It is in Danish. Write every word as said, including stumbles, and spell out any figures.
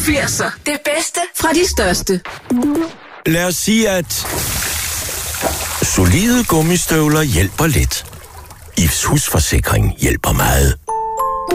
firser. Det bedste fra de største. Lad os sige, at solide gummistøvler hjælper lidt. Ifs husforsikring hjælper meget.